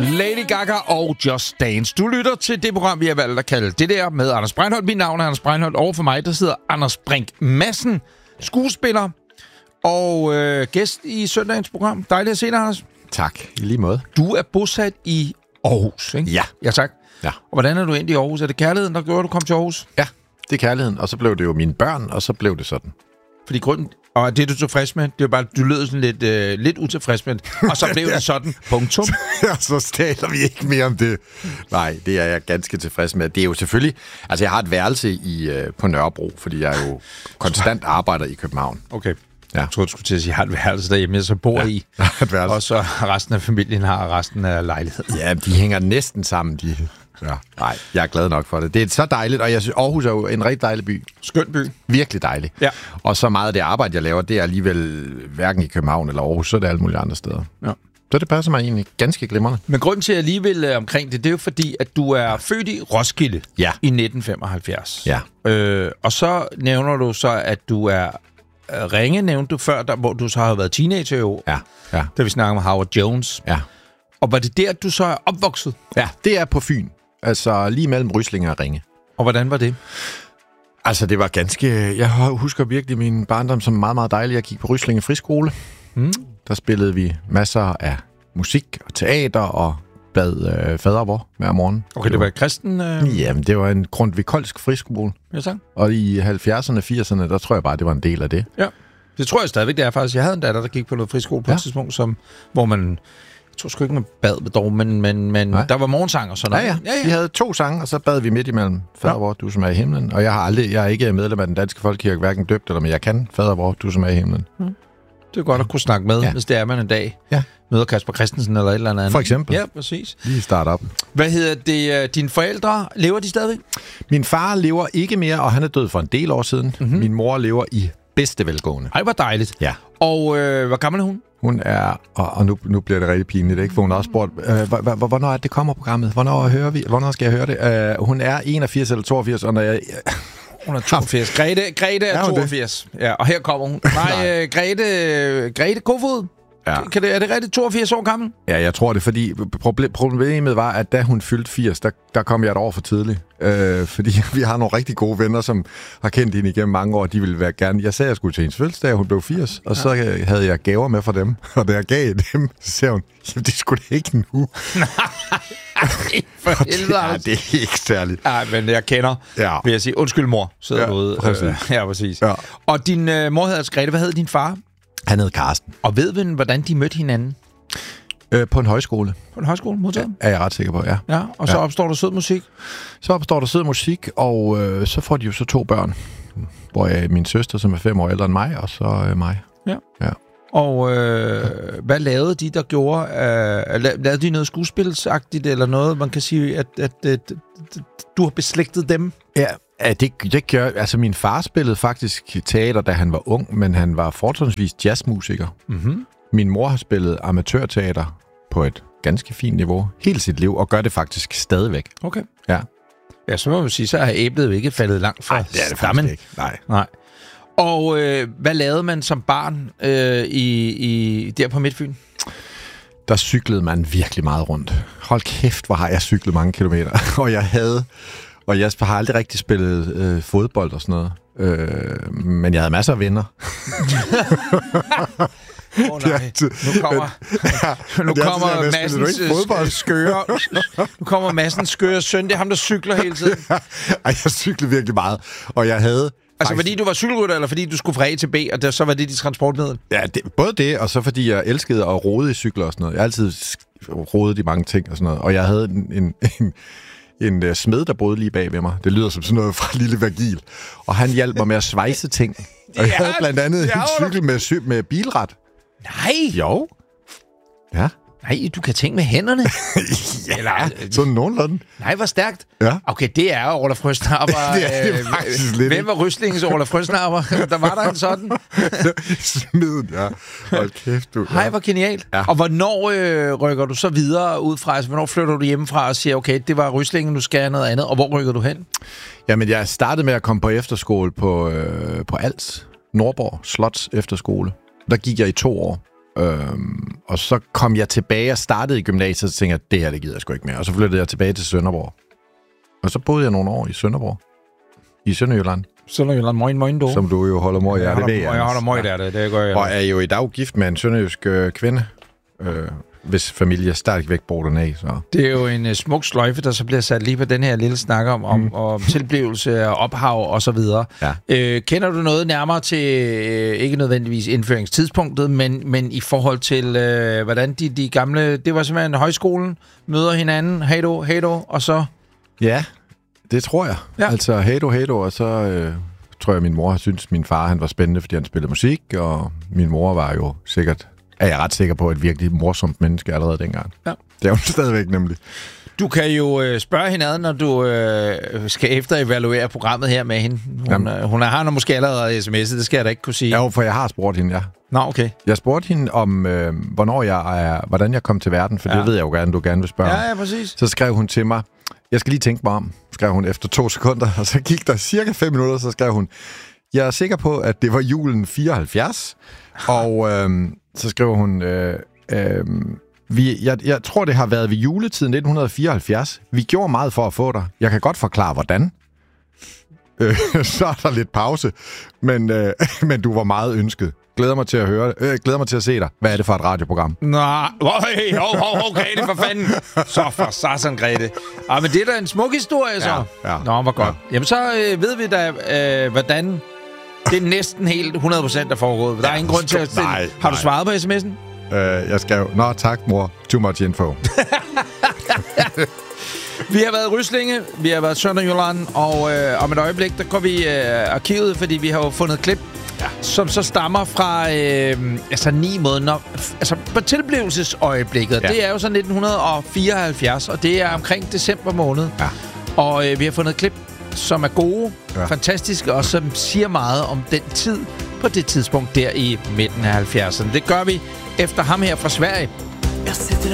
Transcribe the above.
Lady Gaga og Just Dance. Du lytter til det program, vi har valgt at kalde Det Der med Anders Breinholt. Mit navn er Anders Breinholt. Over for mig, der sidder Anders Brink Madsen, skuespiller og gæst i søndagens program. Dejligt at se dig, Anders. Tak, i lige måde. Du er bosat i Aarhus, ikke? Ja. Ja, tak. Ja. Og hvordan er du endt i Aarhus? Er det kærligheden, der gjorde, at du kom til Aarhus? Ja, det er kærligheden. Og så blev det jo mine børn, og så blev det sådan. Fordi grunden... Og det er du tilfreds med? Det er bare, du lød sådan lidt utilfreds med det. Og så blev det sådan, punktum. Ja, så taler vi ikke mere om det. Nej, det er jeg ganske tilfreds med. Det er jo selvfølgelig... Altså, jeg har et værelse på Nørrebro, fordi jeg jo konstant arbejder i København. Okay. Ja. Jeg troede, du skulle til at sige, har et værelse derhjemme, jeg så bor i. Et værelse. Og så resten af familien har resten af lejligheden. Ja, de hænger næsten sammen, de... Ja. Nej, jeg er glad nok for det. Det er så dejligt, og jeg synes, Aarhus er jo en rigtig dejlig by. Skøn by. Virkelig dejlig. Ja. Og så meget af det arbejde, jeg laver, det er alligevel hverken i København eller Aarhus, så er det alle mulige andre steder. Ja. Så det passer mig egentlig ganske glimrende. Men grunden til, at jeg lige vil omkring det, det er jo fordi, at du er født i Roskilde i 1975. Ja. Og så nævner du så, at du er Ringe, nævnte du før, der, hvor du så har været teenager i år. Ja. Da vi snakker om Howard Jones. Ja. Og var det der, du så er opvokset? Ja, det er på Fyn. Altså lige mellem Ryslinge og Ringe. Og hvordan var det? Altså det var ganske... Jeg husker virkelig min barndom som meget, meget dejlig. Jeg gik på Ryslinge Friskole. Der spillede vi masser af musik og teater og bad fadervor hver morgen. Okay, det var et kristen... Jamen, det var en grundvikolsk friskole. Ja, tak. Og i 70'erne, 80'erne, der tror jeg bare, det var en del af det. Ja, det tror jeg stadigvæk, det er faktisk. Jeg havde en datter, der gik på noget friskole på et tidspunkt, hvor man... Jeg tror sgu ikke, man bad dog, men der var morgensang og sådan noget. Ja. Vi havde 2 sange, og så bad vi midt imellem Fadervor, du som er i himlen. Og jeg er ikke medlem af den danske folkekirke, hverken døbt eller, men jeg kan Fadervor, du som er i himlen. Det er godt at kunne snakke med, hvis det er man en dag møder Kasper Christensen eller et eller andet. For eksempel. Ja, præcis. Lige starte op. Hvad hedder det? Dine forældre, lever de stadigvæk? Min far lever ikke mere, og han er død for en del år siden. Min mor lever i bedste velgående. Ej, hvor dejligt. Ja. Og hvor gammel er hun? Hun er, og nu bliver det rigtig pinligt, ikke? For hun har også spurgt, hvornår er det kommer programmet? Hvornår skal jeg høre det? Hun er 81 eller 82, og når jeg... Hun er 82. Grete er 82. Ja, og her kommer hun. Nej, Grete Kofod. Ja. Er det rigtigt 82 år gammel? Ja, jeg tror det, fordi problemet var, at da hun fyldte 80, der kom jeg et år for tidligt. Fordi vi har nogle rigtig gode venner, som har kendt hende igennem mange år, de ville være gerne... Jeg sagde, at jeg skulle til hendes fødselsdag, hun blev 80, og så havde jeg gaver med for dem. Og da jeg gav dem, så sagde hun, jamen det skulle det ikke nu. Nej, for helvede. Ja, det er ikke særligt. Nej, men jeg kender, vil jeg sige, undskyld mor, sidder ude. Ja, præcis. Ja. Og din mor hedder Grete, hvad hed din far? Han hed Karsten. Og ved vi, hvordan de mødte hinanden? På en højskole. På en højskole, modtaget? Er jeg ret sikker på, ja. Ja, og så opstår der sød musik? Så opstår der sød musik, og så får de jo så 2 børn. Hvor min søster, som er 5 år ældre end mig, og så mig. Ja. Og hvad lavede de, der gjorde? Lavede de noget skuespilsagtigt, eller noget, man kan sige, at du har beslægtet dem? Ja, det gør... Altså, min far spillede faktisk teater, da han var ung, men han var fortrinsvis jazzmusiker. Mm-hmm. Min mor har spillet amatørteater på et ganske fint niveau hele sit liv, og gør det faktisk stadigvæk. Okay. Ja. Ja, så må man sige, så har æblet jo ikke faldet langt fra det er det faktisk ikke. Nej. Og hvad lavede man som barn der på Midtfyn? Der cyklede man virkelig meget rundt. Hold kæft, hvor har jeg cyklet mange kilometer. Og jeg har aldrig rigtig spillet fodbold og sådan noget. Men jeg havde masser af venner. Nu kommer Madsens skøre søn. Det er ham, der cykler hele tiden. Ej, jeg cyklede virkelig meget. Og jeg havde... Altså fordi du var cykelrytter, eller fordi du skulle fra A til B, og så var det dit transportmiddel? Ja, både det, og så fordi jeg elskede at rode i cykler og sådan noget. Jeg har altid rodet i mange ting og sådan noget. Og jeg havde en smed, der boede lige bag ved mig. Det lyder som sådan noget fra Lille Virgil. Og han hjalp mig med at svejse ting. Og jeg havde blandt andet en cykel med bilret. Nej! Jo. Ja. Nej, du kan tænke med hænderne. Ja, eller, sådan nogenlunde. Nej, hvor stærkt. Ja. Okay, det er Olaf Frøsnapper. Det er faktisk lidt. Hvem var Ryslingens Olaf Frøsnapper? Der var der en sådan. Smiden, ja. Hold kæft, du. Hej, hvor genialt. Ja. Og hvornår rykker du så videre ud fra? Altså, hvornår flytter du hjemmefra og siger, okay, det var Ryslingen, nu skal jeg noget andet. Og hvor rykker du hen? Jamen, jeg startede med at komme på efterskole på Als, Nordborg Slots efterskole. Der gik jeg i 2 år. Og så kom jeg tilbage og startede i gymnasiet, og tænkte jeg, det her, det gider jeg sgu ikke mere. Og så flyttede jeg tilbage til Sønderborg. Og så boede jeg nogle år i Sønderborg. I Sønderjylland. Sønderjylland, moin du. Som du jo holder mor i hjertet ved. Jeg holder mor i hjertet, det gør jeg. Og er jo i dag gift med en sønderjysk kvinde, hvis familie stadigvæk bor dernede. Så. Det er jo en smuk sløjfe, der så bliver sat lige på den her lille snak om tilblivelse og ophav og så videre. Ja. Kender du noget nærmere til, ikke nødvendigvis indføringstidspunktet, men i forhold til, hvordan de gamle, det var simpelthen højskolen, møder hinanden, hej du, og så... Ja, det tror jeg. Ja. Altså, hej du, og så tror jeg, min mor synes, min far han var spændende, fordi han spillede musik, og min mor var jo sikkert... er jeg ret sikker på, et virkelig morsomt menneske allerede dengang. Ja. Det er jo stadigvæk nemlig. Du kan jo spørge hinanden, når du skal efterevaluere programmet her med hende. Hun har måske allerede sms'et, det skal jeg da ikke kunne sige. Ja, for jeg har spurgt hende, ja. Nå, okay. Jeg spurgte hende om, hvordan jeg kom til verden, for det ved jeg jo gerne, du gerne vil spørge. Ja, præcis. Så skrev hun til mig, jeg skal lige tænke mig om, skrev hun efter 2 sekunder, og så gik der cirka 5 minutter, så skrev hun, jeg er sikker på, at det var julen 74, og så skriver hun, jeg tror, det har været ved juletiden 1974. Vi gjorde meget for at få dig. Jeg kan godt forklare, hvordan. Så er der lidt pause, men du var meget ønsket. Glæder mig til at høre glæder mig til at se dig. Hvad er det for et radioprogram? Nej, okay, det for fanden. Så for satan, Grete. Men det er da en smuk historie, så. Ja. Nå, hvor godt. Ja. Jamen, så ved vi da, hvordan det er næsten helt 100% der foregået. Der er ingen grund til at stille. Har du svaret på sms'en? Jeg skrev, nå tak, mor. Too much info. Vi har været i Ryslinge, vi har været i Sønderjylland, og om et øjeblik, der går vi i arkivet, fordi vi har jo fundet klip, som så stammer fra 9 måneder. Altså på tilblivelsesøjeblikket. Ja. Det er jo så 1974, og det er omkring december måned. Ja. Og vi har fundet klip, som er gode, fantastiske, og som siger meget om den tid på det tidspunkt der i midten af 70'erne. Det gør vi efter ham her fra Sverige.